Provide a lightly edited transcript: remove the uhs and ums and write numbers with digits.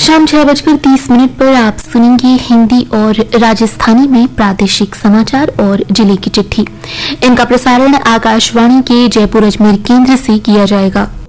शाम 6:30 पर आप सुनेंगे हिंदी और राजस्थानी में प्रादेशिक समाचार और जिले की चिट्ठी। इनका प्रसारण आकाशवाणी के जयपुर अजमेर केंद्र से किया जाएगा।